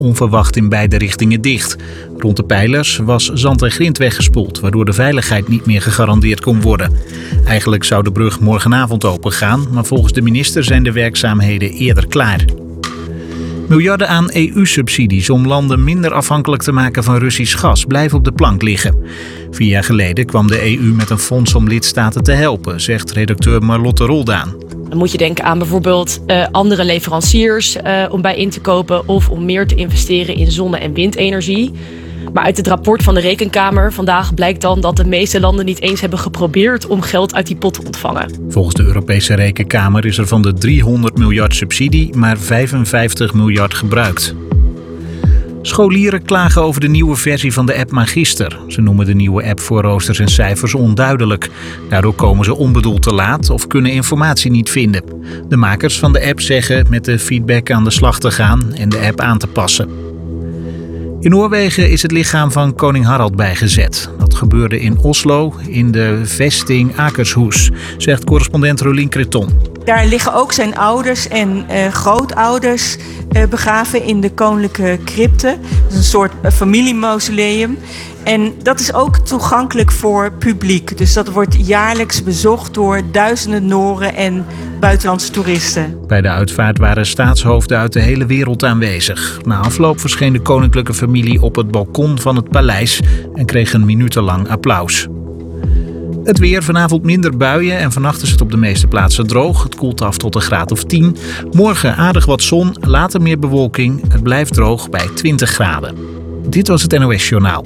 onverwacht in beide richtingen dicht. Rond de pijlers was zand en grind weggespoeld, waardoor de veiligheid niet meer gegarandeerd kon worden. Eigenlijk zou de brug morgenavond opengaan, maar volgens de minister zijn de werkzaamheden eerder klaar. Miljarden aan EU-subsidies om landen minder afhankelijk te maken van Russisch gas blijven op de plank liggen. 4 jaar geleden kwam de EU met een fonds om lidstaten te helpen, zegt redacteur Marlotte Roldaan. Dan moet je denken aan bijvoorbeeld andere leveranciers om bij in te kopen of om meer te investeren in zonne- en windenergie. Maar uit het rapport van de Rekenkamer vandaag blijkt dan dat de meeste landen niet eens hebben geprobeerd om geld uit die pot te ontvangen. Volgens de Europese Rekenkamer is er van de 300 miljard subsidie maar 55 miljard gebruikt. Scholieren klagen over de nieuwe versie van de app Magister. Ze noemen de nieuwe app voor roosters en cijfers onduidelijk. Daardoor komen ze onbedoeld te laat of kunnen informatie niet vinden. De makers van de app zeggen met de feedback aan de slag te gaan en de app aan te passen. In Noorwegen is het lichaam van koning Harald bijgezet. Dat gebeurde in Oslo in de vesting Akershus, zegt correspondent Rolien Creton. Daar liggen ook zijn ouders en grootouders begraven in de koninklijke crypte. Dat is een soort familiemausoleum. En dat is ook toegankelijk voor publiek. Dus dat wordt jaarlijks bezocht door duizenden Noren en buitenlandse toeristen. Bij de uitvaart waren staatshoofden uit de hele wereld aanwezig. Na afloop verscheen de koninklijke familie op het balkon van het paleis en kreeg een minutenlang applaus. Het weer, vanavond minder buien en vannacht is het op de meeste plaatsen droog. Het koelt af tot een graad of 10. Morgen aardig wat zon, later meer bewolking. Het blijft droog bij 20 graden. Dit was het NOS Journaal.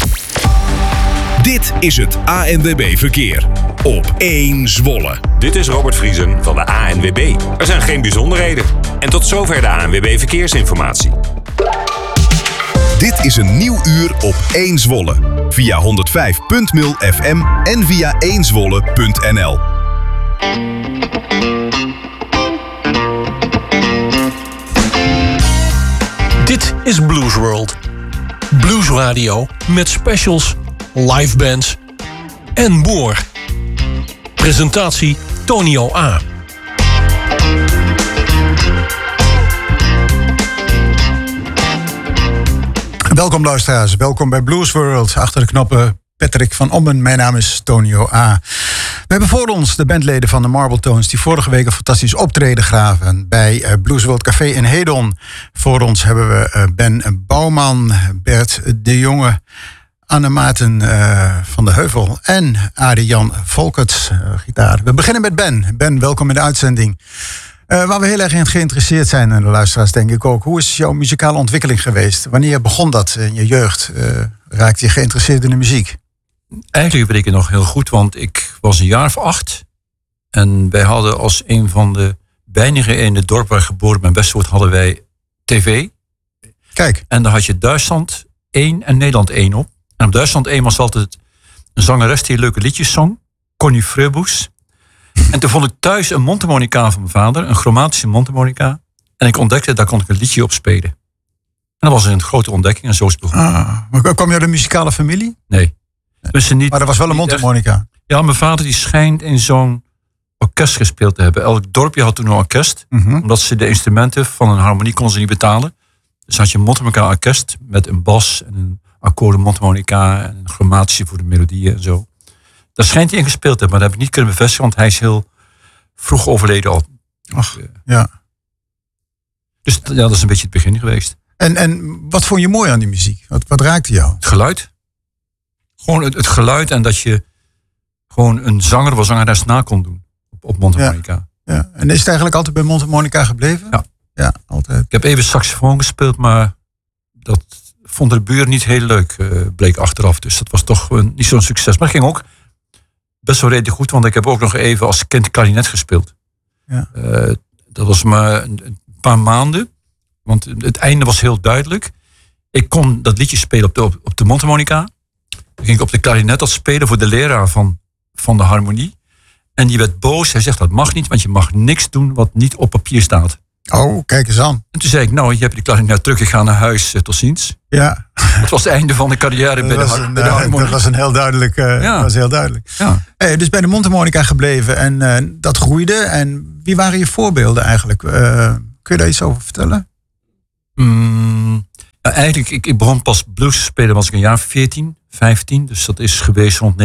Dit is het ANWB Verkeer op 1 Zwolle. Dit is Robert Vriesen van de ANWB. Er zijn geen bijzonderheden. En tot zover de ANWB Verkeersinformatie. Dit is een nieuw uur op 1 Zwolle. Via 105.0 FM en via 1zwolle.nl. Dit is Blues World. Blues Radio met specials, live bands en more. Presentatie Tonio A. Welkom luisteraars, welkom bij Blues World. Achter de knoppen Patrick van Ommen, mijn naam is Tonio A. We hebben voor ons de bandleden van de Marbletones die vorige week een fantastisch optreden gaven bij Blues World Café in Hedon. Voor ons hebben we Ben Bouwman, Bert de Jonge, Anne Maarten van de Heuvel en Arie-Jan Volkerts, gitaar. We beginnen met Ben. Ben, welkom in de uitzending. Waar we heel erg in geïnteresseerd zijn, en de luisteraars denk ik ook. Hoe is jouw muzikale ontwikkeling geweest? Wanneer begon dat in je jeugd? Raakte je geïnteresseerd in de muziek? Eigenlijk weet ik het nog heel goed, want ik was een jaar of 8. En wij hadden als een van de weinigen in het dorp waar ik geboren ben, Westwoord, hadden wij tv. Kijk. En daar had je Duitsland 1 en Nederland 1 op. En op Duitsland 1 was altijd een zangeres die leuke liedjes zong. Connie Freubus. En toen vond ik thuis een mondharmonica van mijn vader, een chromatische mondharmonica. En ik ontdekte, daar kon ik een liedje op spelen. En dat was een grote ontdekking en zo is het begonnen. Maar kwam je uit een muzikale familie? Nee. Dus niet, maar er was wel een mondharmonica. Ja, mijn vader die schijnt in zo'n orkest gespeeld te hebben. Elk dorpje had toen een orkest. Omdat ze de instrumenten van een harmonie konden ze niet betalen. Dus had je een mondharmonica orkest met een bas en een akkoorden mondharmonica en een chromatische voor de melodieën en zo. Daar schijnt hij in gespeeld te hebben, maar dat heb ik niet kunnen bevestigen, want hij is heel vroeg overleden al. Ach, ja. Dus ja, dat is een beetje het begin geweest. En wat vond je mooi aan die muziek? Wat raakte jou? Het geluid. Gewoon het geluid en dat je gewoon een zanger of zangeres na kon doen op mondharmonica. Ja. En is het eigenlijk altijd bij mondharmonica gebleven? Ja. Ja, altijd. Ik heb even saxofoon gespeeld, maar dat vonden de buren niet heel leuk, bleek achteraf. Dus dat was toch niet zo'n succes. Maar het ging ook best wel redelijk goed, want ik heb ook nog even als kind klarinet gespeeld. Ja. Dat was maar een paar maanden, want het einde was heel duidelijk. Ik kon dat liedje spelen op de mondharmonica. Dan ging ik op de klarinet dat spelen voor de leraar van de harmonie. En die werd boos. Hij zegt, dat mag niet, want je mag niks doen wat niet op papier staat. Oh, kijk eens aan. En toen zei ik, nou, je hebt de klarinet terug, ik ga naar huis, tot ziens. Ja. Het was het einde van de carrière bij de harmonie. Dat was een heel duidelijk. Was heel duidelijk. Ja. Dus bij de mondharmonica gebleven en dat groeide. En wie waren je voorbeelden eigenlijk? Kun je daar iets over vertellen? eigenlijk, ik begon pas blues te spelen als ik een jaar 14, 15. Dus dat is geweest rond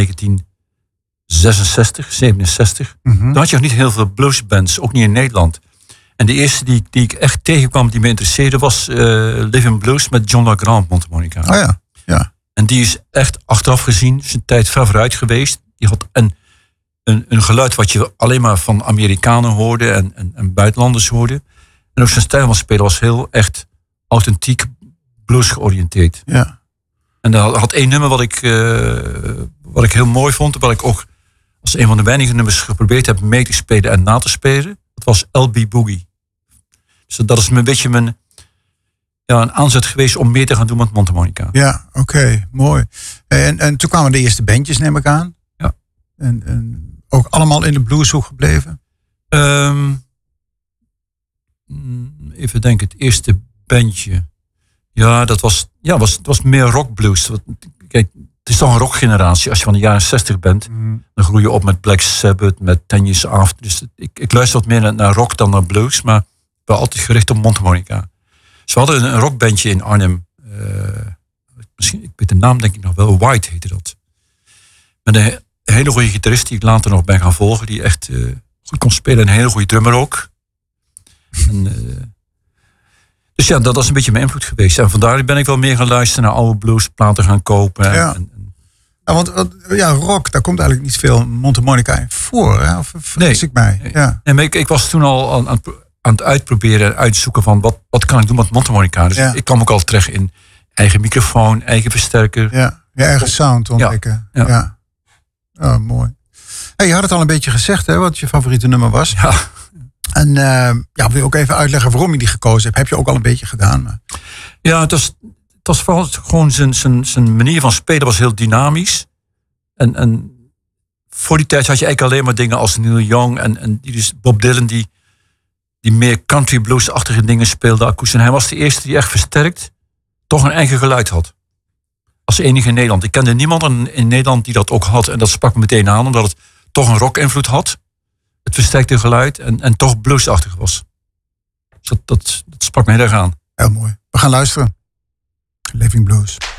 1966, 67. Toen had je nog niet heel veel bluesbands, ook niet in Nederland. En de eerste die ik echt tegenkwam die me interesseerde was Living Blues met John LaGrande mondharmonica. Oh ja, ja. En die is echt achteraf gezien zijn tijd ver vooruit geweest. Die had een geluid wat je alleen maar van Amerikanen hoorde en buitenlanders hoorde. En ook zijn stijl van spelen was heel echt authentiek blues georiënteerd. Ja. En hij had één nummer wat ik heel mooi vond. Wat ik ook als een van de weinige nummers geprobeerd heb mee te spelen en na te spelen. Dat was LB Boogie. Dus dat is een beetje een aanzet geweest om meer te gaan doen met mondharmonica. Ja, oké, mooi. En toen kwamen de eerste bandjes, neem ik aan. Ja. En ook allemaal in de blueshoek gebleven? Even denken, het eerste bandje. Ja, dat was meer rockblues. Kijk, het is toch een rockgeneratie. Als je van de jaren 60 bent, dan groei je op met Black Sabbath, met 10 Years After. Dus ik luister wat meer naar rock dan naar blues, maar ik ben altijd gericht op mondharmonica. Ze hadden een rockbandje in Arnhem. Misschien, ik weet de naam denk ik nog wel. White heette dat. Met een hele goede gitarist die ik later nog ben gaan volgen. Die echt goed kon spelen. En een hele goede drummer ook. Dus ja, dat is een beetje mijn invloed geweest. En vandaar ben ik wel meer gaan luisteren naar oude bluesplaten gaan kopen. Ja. Want rock, daar komt eigenlijk niet veel mondharmonica in voor. Hè? Of vergis ik mij? Nee. Ja. Nee, maar ik was toen al aan het uitproberen en uitzoeken van wat kan ik doen met mondharmonica. Dus ik kwam ook al terecht in eigen microfoon, eigen versterker. Ja, je eigen sound ontdekken. Ja. Oh, mooi. Hey, je had het al een beetje gezegd, hè, wat je favoriete nummer was. Ja. En wil je ook even uitleggen waarom je die gekozen hebt? Heb je ook al een beetje gedaan? Maar... Ja, het was vooral gewoon zijn manier van spelen was heel dynamisch. En voor die tijd had je eigenlijk alleen maar dingen als Neil Young en dus Bob Dylan die meer country blues-achtige dingen speelde akoestisch. En hij was de eerste die echt versterkt toch een eigen geluid had. Als enige in Nederland. Ik kende niemand in Nederland die dat ook had. En dat sprak me meteen aan, omdat het toch een rock-invloed had. Het versterkte geluid en toch bluesachtig was. Dus dat sprak me heel erg aan. Heel mooi. We gaan luisteren. Living Blues.